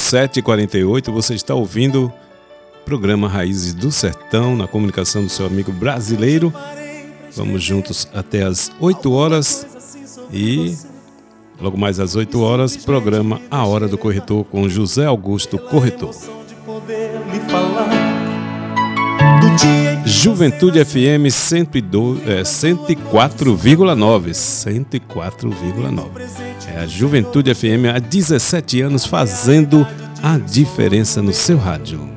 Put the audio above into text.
7h48, você está ouvindo o programa Raízes do Sertão, na comunicação do seu amigo brasileiro. Vamos juntos até as 8 horas e logo mais às 8 horas, programa A Hora do Corretor com José Augusto Corretor. Juventude FM 104,9. 104,9. É a Juventude FM há 17 anos fazendo a diferença no seu rádio.